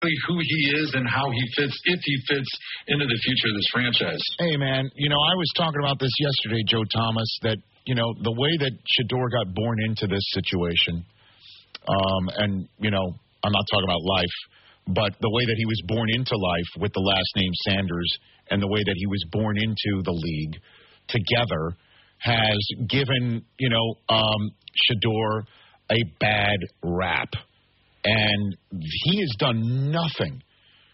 who he is and how he fits, if he fits into the future of this franchise. Hey, man, I was talking about this yesterday, Joe Thomas, that, the way that Shedeur got born into this situation, and, I'm not talking about life, but the way that he was born into life with the last name Sanders and the way that he was born into the league together has given, Shedeur a bad rap. And he has done nothing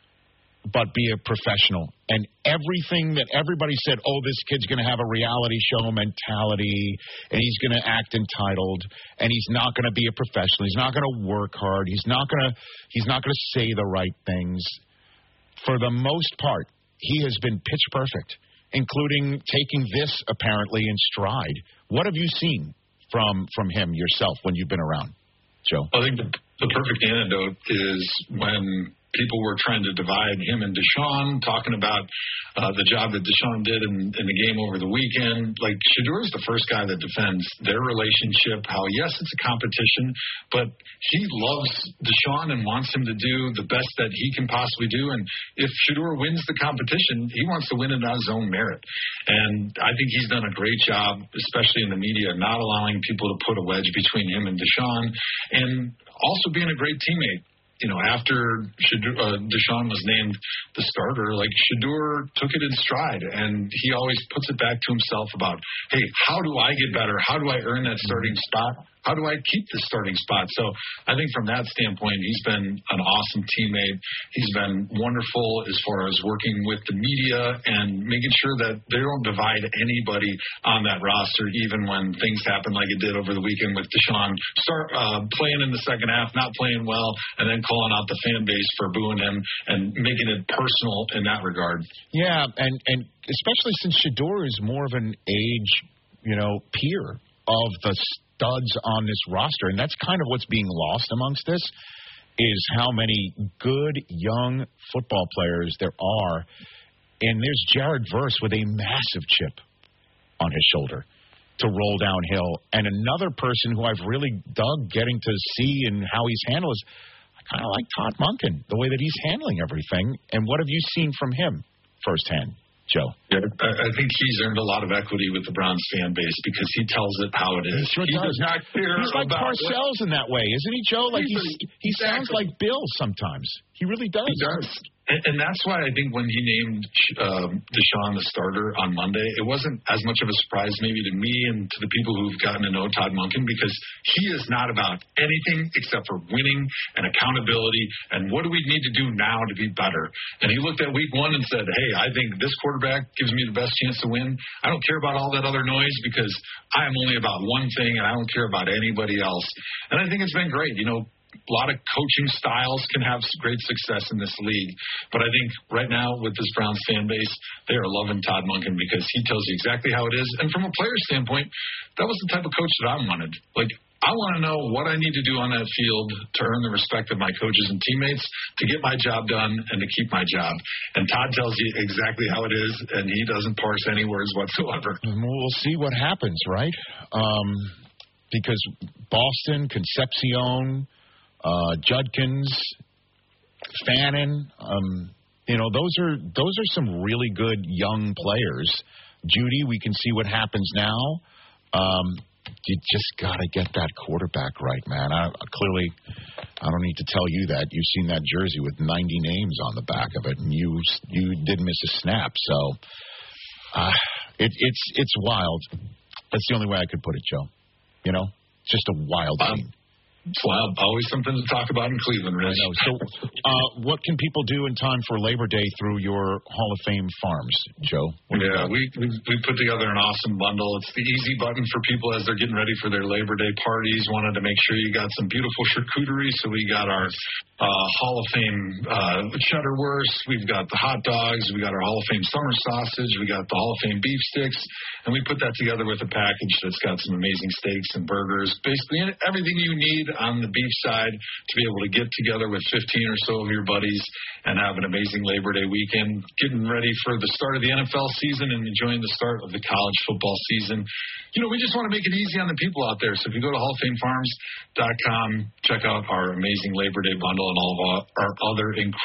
but be a professional. And everything that everybody said, this kid's going to have a reality show mentality, and he's going to act entitled, and he's not going to be a professional. He's not going to work hard. He's not going to say the right things. For the most part, he has been pitch perfect, including taking this apparently in stride. What have you seen from him yourself when you've been around, Joe? I think the perfect antidote is when people were trying to divide him and Deshaun, talking about the job that Deshaun did in the game over the weekend. Like, Shedeur is the first guy that defends their relationship, how, yes, it's a competition, but he loves Deshaun and wants him to do the best that he can possibly do. And if Shedeur wins the competition, he wants to win it on his own merit. And I think he's done a great job, especially in the media, not allowing people to put a wedge between him and Deshaun, and also being a great teammate. After Deshaun was named the starter, Shedeur took it in stride, and he always puts it back to himself about, hey, how do I get better? How do I earn that starting spot? How do I keep the starting spot? So I think from that standpoint, he's been an awesome teammate. He's been wonderful as far as working with the media and making sure that they don't divide anybody on that roster, even when things happen like it did over the weekend with Deshaun playing in the second half, not playing well, and then calling out the fan base for booing him and making it personal in that regard. Yeah, and especially since Shedeur is more of an age, peer of the studs on this roster, and that's kind of what's being lost amongst this, is how many good young football players there are. And there's Jared Verse with a massive chip on his shoulder to roll downhill. And another person who I've really dug getting to see and how he's handled is, I kind of like Todd Monken, the way that he's handling everything. And what have you seen from him firsthand, Joe? Yeah, I think he's earned a lot of equity with the Browns fan base because he tells it how it is. He does not care. He's like Parcells in that way, isn't he, Joe? Like he sounds like Bill sometimes. He really does. He does. And that's why I think when he named Deshaun the starter on Monday, it wasn't as much of a surprise maybe to me and to the people who've gotten to know Todd Monken, because he is not about anything except for winning and accountability and what do we need to do now to be better. And he looked at week one and said, hey, I think this quarterback gives me the best chance to win. I don't care about all that other noise because I am only about one thing and I don't care about anybody else. And I think it's been great. A lot of coaching styles can have great success in this league. But I think right now with this Browns fan base, they are loving Todd Monken because he tells you exactly how it is. And from a player standpoint, that was the type of coach that I wanted. I want to know what I need to do on that field to earn the respect of my coaches and teammates, to get my job done and to keep my job. And Todd tells you exactly how it is, and he doesn't parse any words whatsoever. We'll see what happens, right? Because Boston, Concepcion, Judkins, Fannin, those are some really good young players. Judy, we can see what happens now. You just got to get that quarterback right, man. I don't need to tell you that. You've seen that jersey with 90 names on the back of it, and you didn't miss a snap. So it's wild. That's the only way I could put it, Joe. Just a wild scene. Well, always something to talk about in Cleveland, Rich. I know. So what can people do in time for Labor Day through your Hall of Fame farms, Joe? Yeah, we put together an awesome bundle. It's the easy button for people as they're getting ready for their Labor Day parties. Wanted to make sure you got some beautiful charcuterie, so we got our Hall of Fame cheddar wurst. We've got the hot dogs. We got our Hall of Fame summer sausage. We got the Hall of Fame beef sticks. And we put that together with a package that's got some amazing steaks and burgers. Basically everything you need on the beef side to be able to get together with 15 or so of your buddies and have an amazing Labor Day weekend, getting ready for the start of the NFL season and enjoying the start of the college football season. We just want to make it easy on the people out there. So if you go to HallOfFameFarms.com, check out our amazing Labor Day bundle and all of our other incredible